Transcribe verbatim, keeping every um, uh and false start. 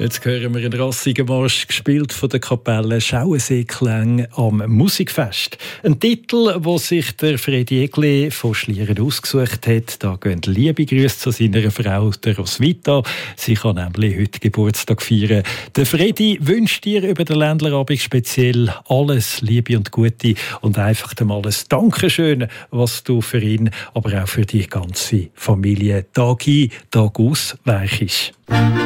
Jetzt hören wir einen rassigen Marsch, gespielt von der Kapelle Schauensee-Klänge am Musikfest. Ein Titel, wo sich der Fredi Egli von Schlieren ausgesucht hat. Da gehen liebe Grüße zu seiner Frau, der Roswitha. Sie kann nämlich heute Geburtstag feiern. Der Fredi wünscht dir über den Ländlerabend speziell alles Liebe und Gute und einfach mal ein Dankeschön, was du für ihn, aber auch für die ganze Familie Tag ein, Tag aus weichst.